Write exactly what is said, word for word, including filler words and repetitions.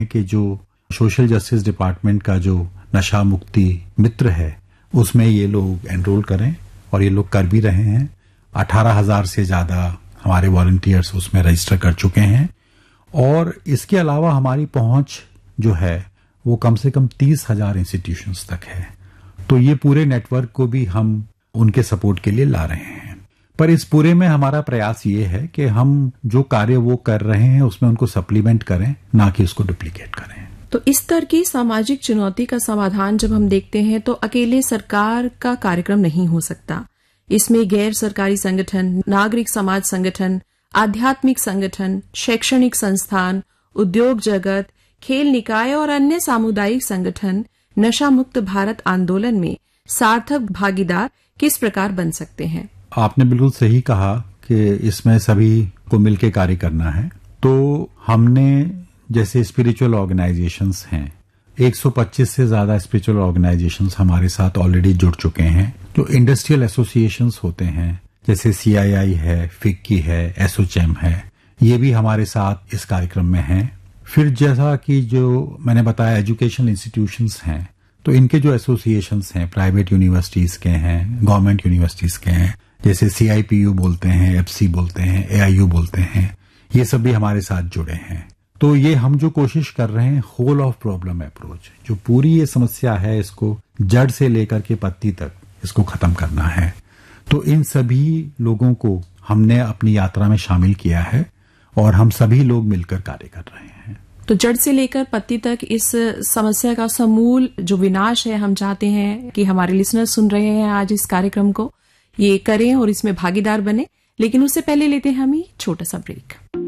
कि जो social justice department का जो नशा मुक्ति मित्र है उसमें ये लोग एनरोल करें, और ये लोग कर भी रहे हैं। अठारह हजार से ज्यादा हमारे वॉलंटियर्स उसमें रजिस्टर कर चुके हैं, और इसके अलावा हमारी पहुंच जो है वो कम से कम तीस हजार इंस्टीट्यूशंस तक है। तो ये पूरे नेटवर्क को भी हम उनके सपोर्ट के लिए ला रहे हैं। पर इस पूरे में हमारा प्रयास ये है कि हम जो कार्य वो कर रहे हैं उसमें उनको सप्लीमेंट करें, ना कि उसको डुप्लीकेट करें। तो इस तरह की सामाजिक चुनौती का समाधान जब हम देखते हैं तो अकेले सरकार का कार्यक्रम नहीं हो सकता। इसमें गैर सरकारी संगठन, नागरिक समाज संगठन, आध्यात्मिक संगठन, शैक्षणिक संस्थान, उद्योग जगत, खेल निकाय और अन्य सामुदायिक संगठन नशा मुक्त भारत आंदोलन में सार्थक भागीदार किस प्रकार बन सकते हैं? आपने बिल्कुल सही कहा कि इसमें सभी को मिलकर कार्य करना है। तो हमने जैसे स्पिरिचुअल ऑर्गेनाइजेशंस हैं, एक सौ पच्चीस से ज्यादा स्पिरिचुअल ऑर्गेनाइजेशंस हमारे साथ ऑलरेडी जुड़ चुके हैं। जो इंडस्ट्रियल एसोसिएशंस होते हैं जैसे सी आई आई है, फिक्की है, एसोचैम है, ये भी हमारे साथ इस कार्यक्रम में हैं। फिर जैसा कि जो मैंने बताया एजुकेशनल इंस्टीट्यूशंस हैं, तो इनके जो एसोसिएशंस हैं प्राइवेट यूनिवर्सिटीज के हैं, गवर्नमेंट यूनिवर्सिटीज के हैं, जैसे सी आई पी यू बोलते हैं, एफ सी बोलते हैं, ए आई यू बोलते हैं, ये सब भी हमारे साथ जुड़े हैं। तो ये हम जो कोशिश कर रहे हैं होल ऑफ प्रॉब्लम अप्रोच, जो पूरी ये समस्या है इसको जड़ से लेकर के पत्ती तक इसको खत्म करना है। तो इन सभी लोगों को हमने अपनी यात्रा में शामिल किया है और हम सभी लोग मिलकर कार्य कर रहे हैं। तो जड़ से लेकर पत्ती तक इस समस्या का समूल जो विनाश है, हम चाहते हैं कि हमारे लिसनर सुन रहे हैं आज इस कार्यक्रम को, ये करें और इसमें भागीदार बने। लेकिन उससे पहले लेते हैं हम ही छोटा सा ब्रेक।